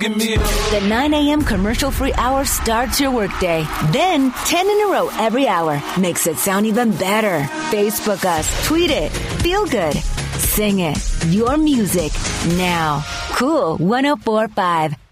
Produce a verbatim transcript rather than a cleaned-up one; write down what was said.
get me up. The nine a.m. commercial-free hour starts your workday. Then, ten in a row every hour makes it sound even better. Facebook us, tweet it, feel good, sing it. Your music now. Cool one oh four point five.